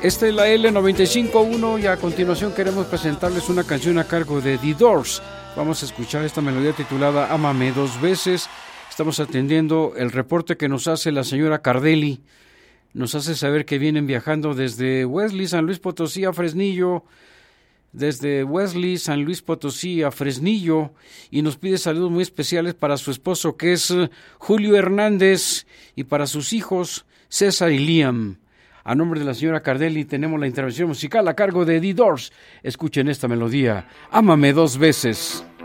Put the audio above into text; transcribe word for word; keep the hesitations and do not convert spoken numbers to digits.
Esta es la L noventa y cinco punto uno y a continuación queremos presentarles una canción a cargo de The Doors. Vamos a escuchar esta melodía titulada Ámame dos veces. Estamos atendiendo el reporte que nos hace la señora Cardelli. Nos hace saber que vienen viajando desde Wesley, San Luis Potosí a Fresnillo, desde Wesley, San Luis Potosí a Fresnillo, y nos pide saludos muy especiales para su esposo, que es Julio Hernández, y para sus hijos, César y Liam. A nombre de la señora Cardelli tenemos la intervención musical a cargo de The Doors. Escuchen esta melodía, Ámame dos veces.